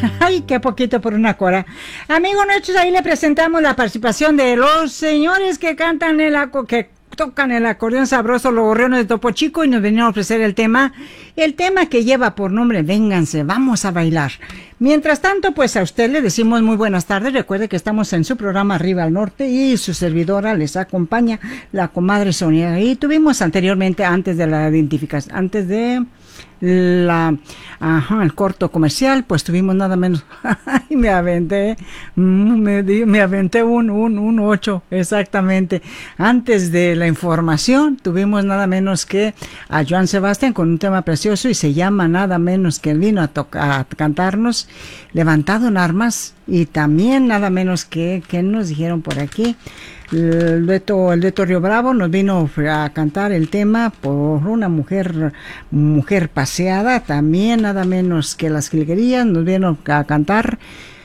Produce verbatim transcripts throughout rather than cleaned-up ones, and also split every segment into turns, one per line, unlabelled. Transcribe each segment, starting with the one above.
Ay, qué poquito por una cora. Amigos nuestros, ahí le presentamos la participación de los señores que cantan el aco, que tocan el acordeón sabroso, los gorriones de Topo Chico, y nos vinieron a ofrecer el tema, el tema que lleva por nombre Vénganse, vamos a bailar. Mientras tanto, pues a usted le decimos muy buenas tardes. Recuerde que estamos en su programa Arriba al Norte y su servidora les acompaña la comadre Sonia. Y tuvimos anteriormente, antes de la identificación, antes de la ajá, el corto comercial, pues tuvimos nada menos y me aventé me, me aventé un, un, un ocho exactamente. Antes de la información tuvimos nada menos que a Joan Sebastián con un tema precioso y se llama nada menos que él vino a, tocar, a cantarnos Levantado en Armas, y también nada menos que que nos dijeron por aquí el dueto, el dueto Río Bravo nos vino a cantar el tema por una mujer, mujer paseada. También nada menos que las Jilguerías nos vino a cantar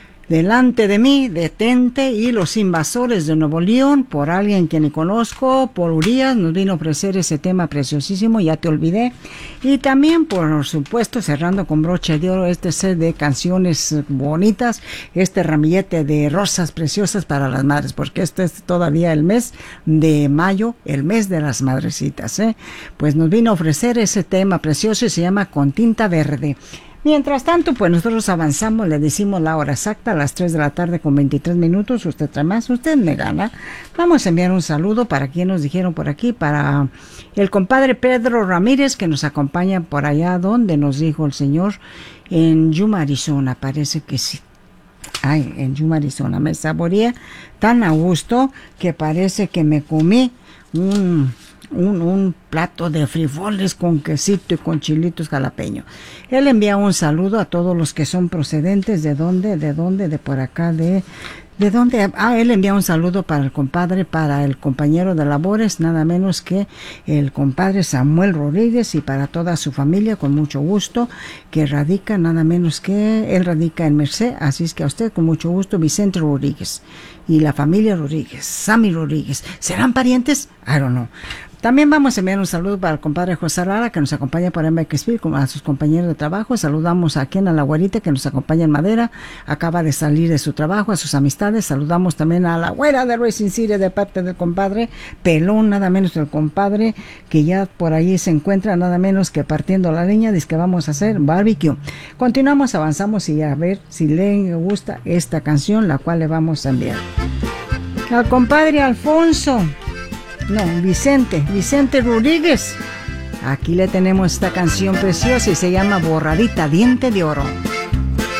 Delante de mí, Detente, y Los Invasores de Nuevo León, por alguien que ni conozco, por Urias, nos vino a ofrecer ese tema preciosísimo, Ya te olvidé. Y también, por supuesto, cerrando con broche de oro este set de canciones bonitas, este ramillete de rosas preciosas para las madres, porque este es todavía el mes de mayo, el mes de las madrecitas, ¿eh? Pues nos vino a ofrecer ese tema precioso y se llama Con Tinta Verde. Mientras tanto, pues nosotros avanzamos, le decimos la hora exacta, a las tres de la tarde con veintitrés minutos, usted trae más, usted me gana. Vamos a enviar un saludo para quien nos dijeron por aquí, para el compadre Pedro Ramírez, que nos acompaña por allá, donde nos dijo el señor, en Yuma, Arizona, parece que sí. Ay, en Yuma, Arizona, me saboreé tan a gusto que parece que me comí un... Un, un plato de frijoles con quesito y con chilitos jalapeño. Él envía un saludo a todos los que son procedentes de dónde, de dónde, de por acá, de de dónde. Ah, él envía un saludo para el compadre, para el compañero de labores, nada menos que el compadre Samuel Rodríguez, y para toda su familia, con mucho gusto, que radica nada menos que, él radica en Merced, así es que a usted con mucho gusto, Vicente Rodríguez y la familia Rodríguez, Sammy Rodríguez, ¿serán parientes? I don't know. También vamos a enviar un saludo para el compadre José Lara, que nos acompaña por Bakersfield, como a sus compañeros de trabajo. Saludamos a Ken, a la güerita, que nos acompaña en Madera, acaba de salir de su trabajo, a sus amistades. Saludamos también a la güera de Racing City de parte del compadre Pelón, nada menos del compadre, que ya por ahí se encuentra, nada menos que partiendo la leña, dice que vamos a hacer barbecue. Continuamos, avanzamos y a ver si le gusta esta canción, la cual le vamos a enviar al compadre Alfonso. No, Vicente, Vicente Rodríguez. Aquí le tenemos esta canción preciosa y se llama Borradita, Diente de Oro.